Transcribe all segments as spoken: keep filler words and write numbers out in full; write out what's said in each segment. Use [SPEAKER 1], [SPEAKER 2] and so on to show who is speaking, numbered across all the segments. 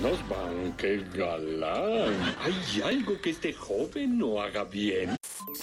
[SPEAKER 1] buenos van, qué galán. ¿Hay algo que este joven no haga bien?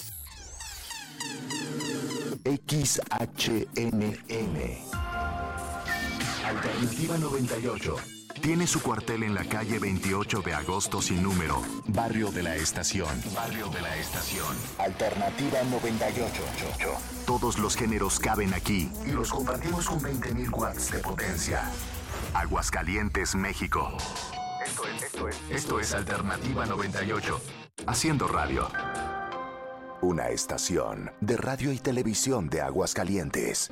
[SPEAKER 2] X H N N Alternativa noventa y ocho. Tiene su cuartel en la calle veintiocho de agosto sin número, Barrio de la Estación. Barrio de la Estación. Alternativa noventa y ocho. Todos los géneros caben aquí y los compartimos con veinte mil watts de potencia. Aguascalientes, México. Esto es, esto es, esto es Alternativa noventa y ocho. Haciendo radio. Una estación de radio y televisión de Aguascalientes.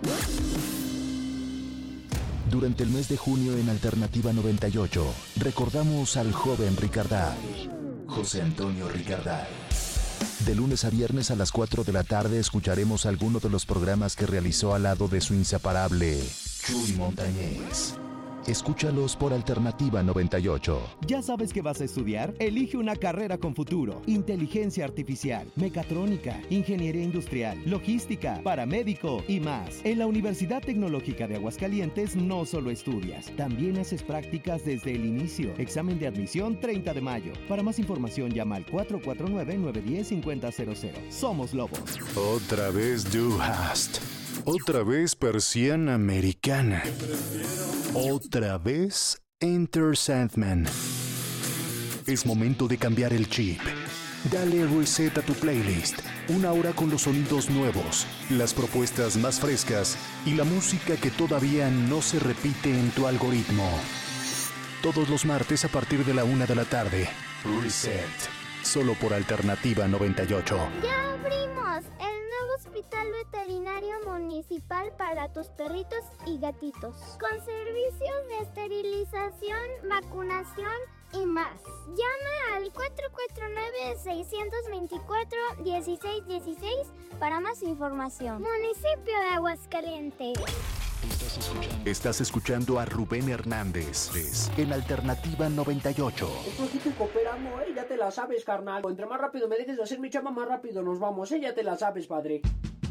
[SPEAKER 2] Durante el mes de junio en Alternativa noventa y ocho, recordamos al joven Ricarday, José Antonio Ricarday. De lunes a viernes a las cuatro de la tarde escucharemos alguno de los programas que realizó al lado de su inseparable Chuy Montañez. Escúchalos por Alternativa noventa y ocho.
[SPEAKER 3] ¿Ya sabes qué vas a estudiar? Elige una carrera con futuro. Inteligencia artificial, mecatrónica, ingeniería industrial, logística, paramédico y más. En la Universidad Tecnológica de Aguascalientes no solo estudias, también haces prácticas desde el inicio. Examen de admisión treinta de mayo. Para más información llama al cuatro cuatro nueve, nueve uno cero, cinco cero cero cero. Somos Lobos.
[SPEAKER 2] Otra vez Du Hast. Otra vez persiana americana. Otra vez Enter Sandman. Es momento de cambiar el chip. Dale reset a tu playlist. Una hora con los sonidos nuevos, las propuestas más frescas y la música que todavía no se repite en tu algoritmo. Todos los martes a partir de la una de la tarde. Reset. Solo por Alternativa noventa y ocho.
[SPEAKER 4] ¡Ya abrimos! El nuevo hospital veterinario municipal para tus perritos y gatitos. Con servicios de esterilización, vacunación y más. Llama al cuatro cuatro nueve, seis dos cuatro, uno seis uno seis para más información. Municipio de Aguascalientes.
[SPEAKER 2] Estás escuchando, Estás escuchando a Rubén Hernández en Alternativa noventa y ocho.
[SPEAKER 5] Un poquito y cooperamos, ¿eh? Ya te la sabes, carnal. Entre más rápido me dejes de hacer mi chamba, más rápido nos vamos, ¿eh? Ya te la sabes, padre.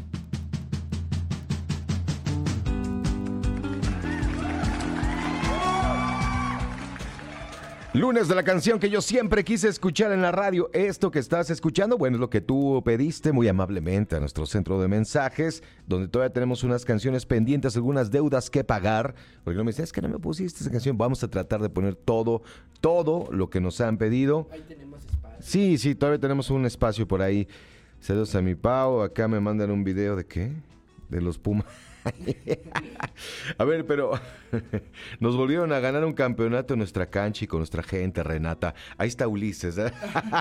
[SPEAKER 6] Lunes de la canción que yo siempre quise escuchar en la radio. Esto que estás escuchando, bueno, es lo que tú pediste muy amablemente a nuestro centro de mensajes, donde todavía tenemos unas canciones pendientes, algunas deudas que pagar. Porque no me dicen, es que no me pusiste esa canción. Vamos a tratar de poner todo, todo lo que nos han pedido.
[SPEAKER 5] Ahí tenemos espacio.
[SPEAKER 6] Sí, sí, todavía tenemos un espacio por ahí. Saludos a mi Pau. Acá me mandan un video de ¿qué? De los Pumas. A ver, pero nos volvieron a ganar un campeonato en nuestra cancha y con nuestra gente, Renata. Ahí está Ulises, ¿eh?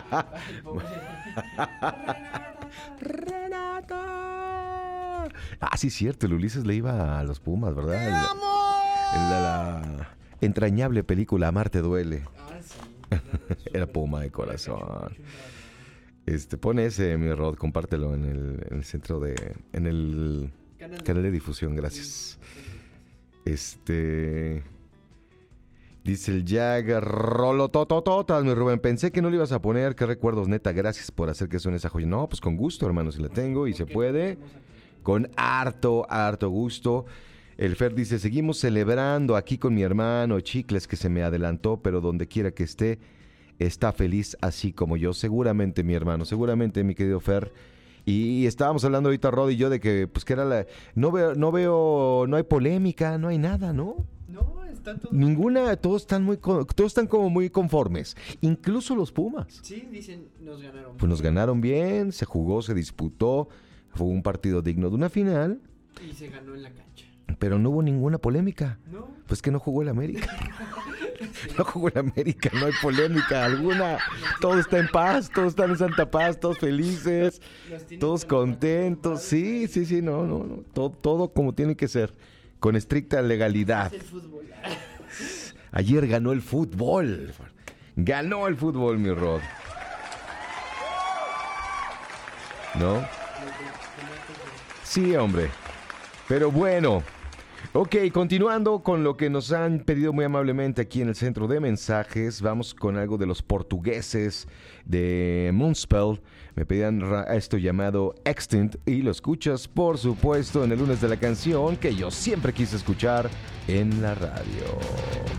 [SPEAKER 6] Renata. Ah, sí, cierto, el Ulises le iba a los Pumas, ¿verdad?
[SPEAKER 5] ¡Te
[SPEAKER 6] El-
[SPEAKER 5] amo!
[SPEAKER 6] el de la entrañable película Amarte duele.
[SPEAKER 5] Ah, sí.
[SPEAKER 6] Era Puma de corazón. Este, pone ese, mi Rod, compártelo en el, en el centro de... En el
[SPEAKER 5] Canal de-
[SPEAKER 6] canal de difusión, gracias. Este... Dice el Jagger, rolototototas, mi Rubén. Pensé que no le ibas a poner. Qué recuerdos, neta. Gracias por hacer que suene esa joya. No, pues con gusto, hermano, si la tengo y se puede. Con harto, harto gusto. El Fer dice, seguimos celebrando aquí con mi hermano Chicles, que se me adelantó, pero donde quiera que esté, está feliz así como yo. Seguramente, mi hermano, seguramente, mi querido Fer. Y estábamos hablando ahorita, Rod y yo, de que, pues, que era la... No veo, no veo, no hay polémica, no hay nada, ¿no?
[SPEAKER 5] No, están todos...
[SPEAKER 6] Ninguna, todos están muy, con- todos están como muy conformes. Incluso los Pumas.
[SPEAKER 5] Sí, dicen, nos ganaron.
[SPEAKER 6] Pues nos ganaron bien, se jugó, se disputó, fue un partido digno de una final,
[SPEAKER 5] Y se ganó en la cancha.
[SPEAKER 6] pero no hubo ninguna polémica.
[SPEAKER 5] ¿No?
[SPEAKER 6] Pues que no jugó el América. No jugó el América, no hay polémica alguna. Todo está en paz, todos están en Santa Paz, todos felices,
[SPEAKER 5] Los tienen
[SPEAKER 6] todos
[SPEAKER 5] con-
[SPEAKER 6] contentos. Sí, sí, sí, no, no, no. Todo, todo como tiene que ser, con estricta legalidad.
[SPEAKER 5] Es el fútbol.
[SPEAKER 6] Ayer ganó el fútbol. Ganó el fútbol, mi Rod. ¿No? Sí, hombre. Pero bueno. Ok, continuando con lo que nos han pedido muy amablemente aquí en el centro de mensajes, vamos con algo de los portugueses de Moonspell. Me pedían ra- esto llamado Extinct y lo escuchas, por supuesto, en el lunes de la canción que yo siempre quise escuchar en la radio.